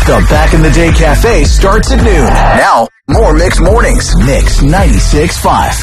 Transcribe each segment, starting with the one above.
The Back in the Day Cafe starts at noon. Now, more Mix Mornings. Mix 96.5.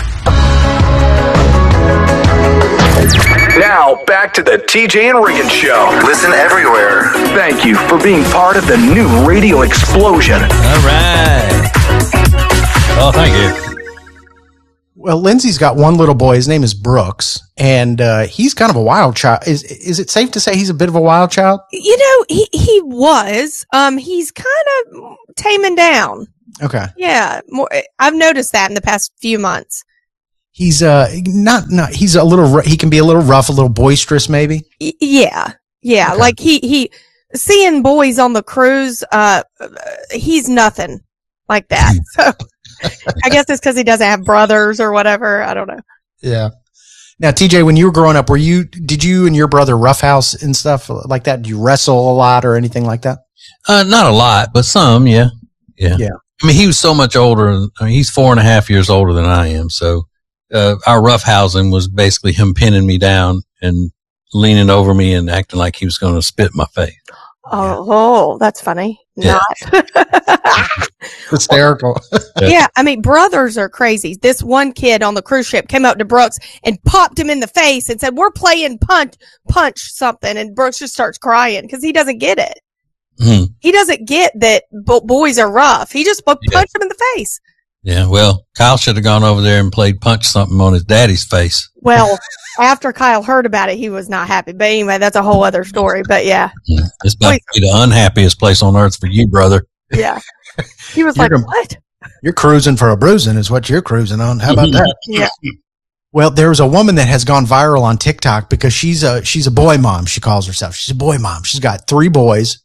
Now, back to the TJ and Riggins Show. Listen everywhere. Thank you for being part of the new radio explosion. All right. Oh, thank you. Well, Lindsay's got one little boy. His name is Brooks, and he's kind of a wild child. Is it safe to say he's a bit of a wild child? You know, he was. He's kind of taming down. Okay. Yeah, I've noticed that in the past few months. He's not. He's a little. He can be a little rough, a little boisterous, maybe. Yeah. Okay. Like he seeing boys on the cruise. He's nothing like that. So I guess it's because he doesn't have brothers or whatever. I don't know. Yeah. Now, TJ, when you were growing up, did you and your brother roughhouse and stuff like that? Did you wrestle a lot or anything like that? Not a lot, but some. Yeah. I mean, he was so much older. I mean, he's 4.5 years older than I am. So. Our roughhousing was basically him pinning me down and leaning over me and acting like he was going to spit in my face. Oh, that's funny. Yeah. Not. Hysterical. Yeah, I mean, brothers are crazy. This one kid on the cruise ship came up to Brooks and popped him in the face and said, "We're playing punch something." And Brooks just starts crying because he doesn't get it. Mm-hmm. He doesn't get that boys are rough. He just punched him in the face. Yeah, well, Kyle should have gone over there and played punch something on his daddy's face. Well, after Kyle heard about it, he was not happy. But anyway, that's a whole other story. But yeah. It's about to be the unhappiest place on earth for you, brother. Yeah. He was like, what? You're cruising for a bruising is what you're cruising on. How about that? Yeah. Well, there's a woman that has gone viral on TikTok because she's a boy mom. She calls herself. She's a boy mom. She's got 3 boys,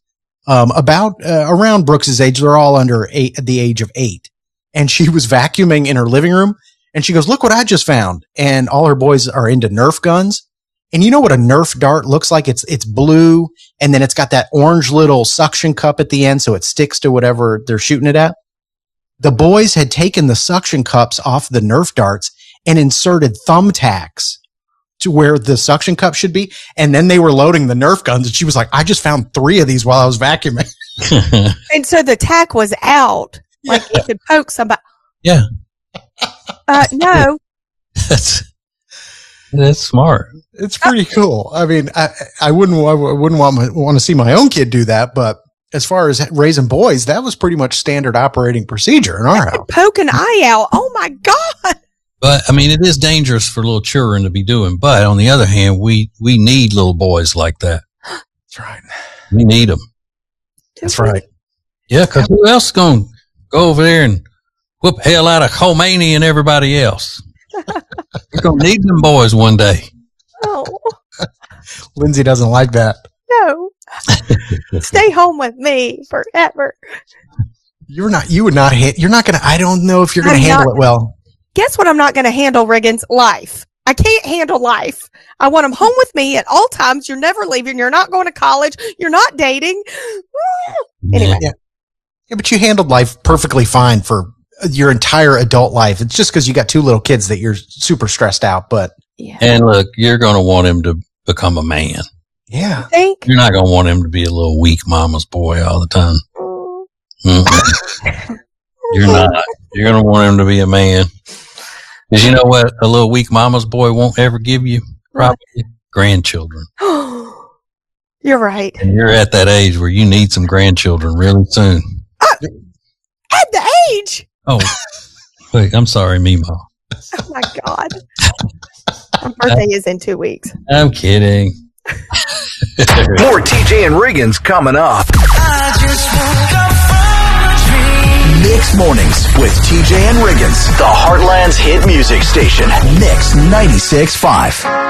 around Brooks's age. They're all under the age of 8. And she was vacuuming in her living room and she goes, "Look what I just found." And all her boys are into Nerf guns. And you know what a Nerf dart looks like? It's blue and then it's got that orange little suction cup at the end so it sticks to whatever they're shooting it at. The boys had taken the suction cups off the Nerf darts and inserted thumbtacks to where the suction cup should be. And then they were loading the Nerf guns. And she was like, "I just found 3 of these while I was vacuuming." And so the tack was out. Like it could poke somebody. Yeah. No. That's smart. It's pretty cool. I mean, I wouldn't want to see my own kid do that, but as far as raising boys, that was pretty much standard operating procedure in our house. Poke an eye out. Oh my God. But I mean, it is dangerous for little children to be doing. But on the other hand, we need little boys like that. That's right. We need them. That's right. Yeah, because who else is going to go over there and whoop hell out of Khomeini and everybody else? We're going to need them boys one day. Oh. Lindsay doesn't like that. No. Stay home with me forever. You're not going to, I don't know if you're going to handle it well. Guess what I'm not going to handle, Riggins? Life. I can't handle life. I want them home with me at all times. You're never leaving. You're not going to college. You're not dating. Anyway. Yeah, but you handled life perfectly fine for your entire adult life. It's just because you got 2 little kids that you're super stressed out. But yeah. And look, you're going to want him to become a man. Yeah. You're not going to want him to be a little weak mama's boy all the time. Mm-hmm. You're not. You're going to want him to be a man. Because you know what a little weak mama's boy won't ever give you? Probably grandchildren. You're right. And you're at that age where you need some grandchildren really soon. At the age? Oh, wait, I'm sorry, Mimo. Oh, my God. My birthday is in 2 weeks. I'm kidding. More TJ and Riggins coming up. I just woke up from a dream. Mix Mornings with TJ and Riggins, the Heartland's hit music station. Mix 96.5.